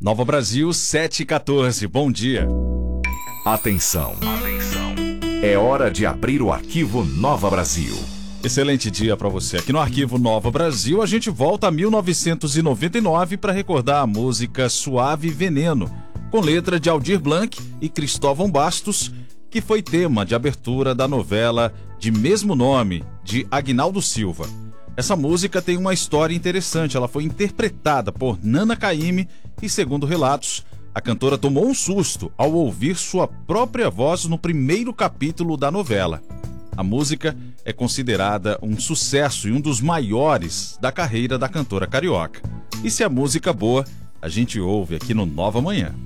Nova Brasil 714, bom dia. Atenção. É hora de abrir o arquivo Nova Brasil. Excelente dia para você. Aqui no Arquivo Nova Brasil, a gente volta a 1999 para recordar a música Suave Veneno, com letra de Aldir Blanc e Cristóvão Bastos, que foi tema de abertura da novela de mesmo nome, de Aguinaldo Silva. Essa música tem uma história interessante. Ela foi interpretada por Nana Caymmi e, segundo relatos, a cantora tomou um susto ao ouvir sua própria voz no primeiro capítulo da novela. A música é considerada um sucesso e um dos maiores da carreira da cantora carioca. E se a música é boa, a gente ouve aqui no Nova Manhã.